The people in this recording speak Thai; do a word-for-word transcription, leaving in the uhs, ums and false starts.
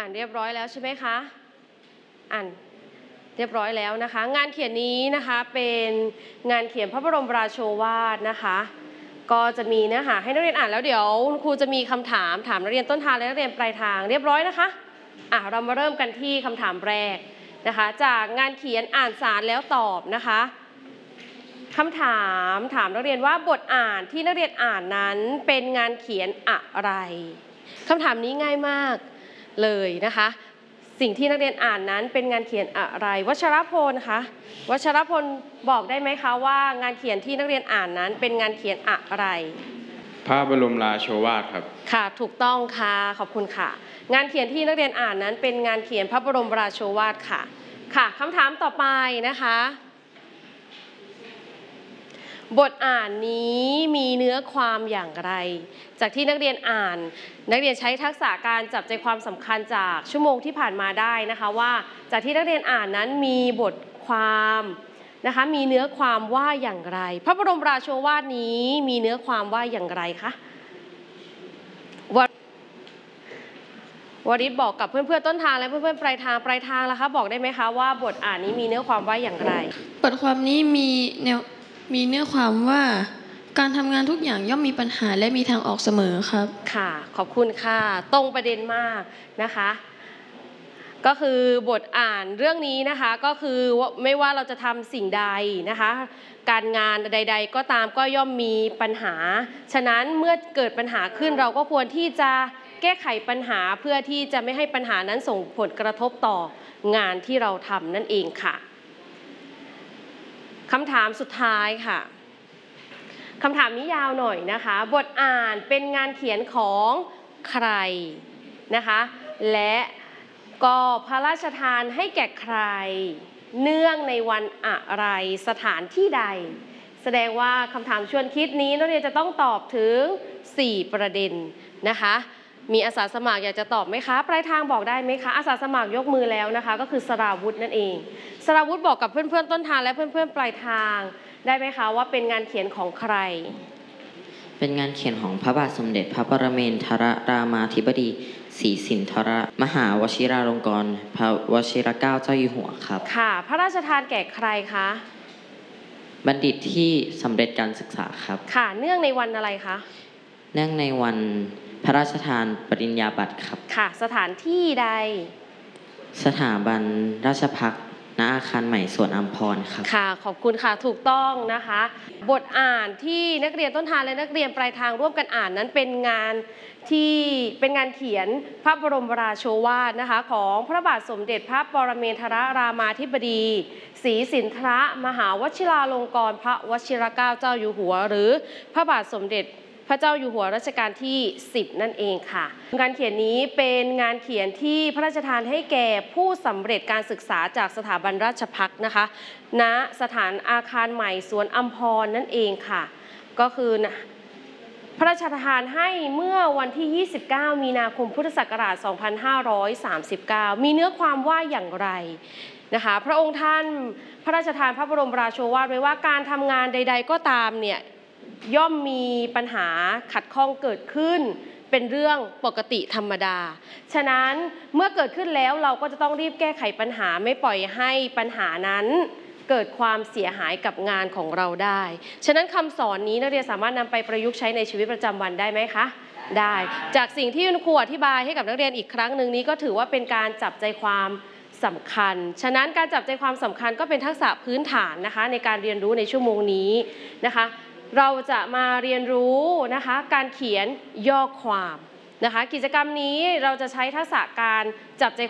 านเรียบร้อยแล้วใช่ไหมคะอ่านเรียบร้อยแล้วนะคะงานเขียนนี้นะคะเป็นงานเขียนพระบรมราโชวาทนะคะก็จะมีเนื้อหาให้นักเรียนอ่านแล้วเดี๋ยวครูจะมีคำถามถามนักเรียนต้นทางและนักเรียนปลายทางเรียบร้อยนะคะอ่ะเรามาเริ่มกันที่คำถามแรกนะคะจากงานเขียนอ่านสารแล้วตอบนะคะคำถามถามนักเรียนว่าบทอ่านที่นักเรียนอ่านนั้นเป็นงานเขียนอะไรคำถามนี้ง่ายมากเลยนะคะสิ่งที่นักเรียนอ่านนั้นเป็นงานเขียนอะไรวัชรพลคะวัชรพลบอกได้ไหมคะว่างานเขียนที่นักเรียนอ่านนั้นเป็นงานเขียนอะไรพระบรมราโชวาทครับค่ะถูกต้องค่ะขอบคุณค่ะงานเขียนที่นักเรียนอ่านนั้นเป็นงานเขียนพระบรมราโชวาทค่ะค่ะคำถามต่อไปนะคะบทอ่านนี้มีเนื้อความอย่างไรจากที่นักเรียนอ่านนักเรียนใช้ทักษะการจับใจความสำคัญจากชั่วโมงที่ผ่านมาได้นะคะว่าจากที่นักเรียนอ่านนั้นมีบทความนะคะมีเนื้อความว่าอย่างไรพระบรมราโชวาทนี้มีเนื้อความว่าอย่างไรคะวริศบอกกับเพื่อนๆต้นทางและเพื่อนๆปลายทางปลายทางล่ะคะบอกได้ไหมคะว่าบทอ่านนี้มีเนื้อความว่าอย่างไรบทความนี้มีแนวมีเนื้อความว่าการทำงานทุกอย่างย่อมมีปัญหาและมีทางออกเสมอครับค่ะขอบคุณค่ะตรงประเด็นมากนะคะก็คือบทอ่านเรื่องนี้นะคะก็คือไม่ว่าเราจะทำสิ่งใดนะคะการงานใดๆก็ตามก็ย่อมมีปัญหาฉะนั้นเมื่อเกิดปัญหาขึ้นเราก็ควรที่จะแก้ไขปัญหาเพื่อที่จะไม่ให้ปัญหานั้นส่งผลกระทบต่องานที่เราทำนั่นเองค่ะคำถามสุดท้ายค่ะคำถามนี้ยาวหน่อยนะคะบทอ่านเป็นงานเขียนของใครนะคะและก็พระราชทานให้แก่ใครเนื่องในวันอะไรสถานที่ใดแสดงว่าคำถามชวนคิดนี้นักเรียนจะต้องตอบถึงสี่ประเด็นนะคะมีอาสาสมัครอยากจะตอบไหมคะปลายทางบอกได้ไหมคะอาสาสมัครยกมือแล้วนะคะก็คือสราวุธนั่นเองสราวุธบอกกับเพื่อนๆต้นทางและเพื่อนๆปลายทางได้ไหมคะว่าเป็นงานเขียนของใครเป็นงานเขียนของพระบาทสมเด็จพระปรเมนทรรามาธิบดีศรีสินธรมหาวชิราลงกรณ์พระวชิรเกล้าเจ้าอยู่หัวครับค่ะพระราชทานแก่ใครคะบัณฑิตที่สำเร็จการศึกษาครับค่ะเนื่องในวันอะไรคะเนื่องในวันพระราชทานปริญญาบัตรครับค่ะสถานที่ใดสถาบันราชภัฏณอาคารใหม่สวนอัมพรครับค่ะขอบคุณค่ะถูกต้องนะคะบทอ่านที่นักเรียนต้นทางและนักเรียนปลายทางร่วมกันอ่านนั้นเป็นงานที่เป็นงานเขียนพระบรมราโชวาทนะคะของพระบาทสมเด็จพระปรเมนทรรามาธิบดีศรีสินธรมหาวชิราลงกรณ์พระวชิรเกล้าเจ้าอยู่หัวหรือพระบาทสมเด็จพระเจ้าอยู่หัวรัชกาลที่สิบนั่นเองค่ะงานเขียนนี้เป็นงานเขียนที่พระราชทานให้แก่ผู้สำเร็จการศึกษาจากสถาบันราชภัฏนะคะณสถานอาคารใหม่สวนอัมพรนั่นเองค่ะก็คือพระราชทานให้เมื่อวันที่ยี่สิบเก้ามีนาคมพุทธศักราชสองพันห้าร้อยสามสิบเก้ามีเนื้อความว่าอย่างไรนะคะพระองค์ท่านพระราชทานพระบรมราโชวาทไว้ว่าการทำงานใดๆก็ตามเนี่ยย่อมมีปัญหาขัดข้องเกิดขึ้นเป็นเรื่องปกติธรรมดาฉะนั้นเมื่อเกิดขึ้นแล้วเราก็จะต้องรีบแก้ไขปัญหาไม่ปล่อยให้ปัญหานั้นเกิดความเสียหายกับงานของเราได้ฉะนั้นคำสอนนี้นักเรียนสามารถนำไปประยุกต์ใช้ในชีวิตประจำวันได้ไหมคะได้จากสิ่งที่คุณครูอธิบายให้กับนักเรียนอีกครั้งหนึ่งนี้ก็ถือว่าเป็นการจับใจความสำคัญฉะนั้นการจับใจความสำคัญก็เป็นทักษะพื้นฐานนะคะในการเรียนรู้ในชั่วโมงนี้นะคะเราจะมาเรียนรู้นะคะการเขียนย่อความนะคะกิจกรรมนี้เราจะใช้ทักษะการจับใจ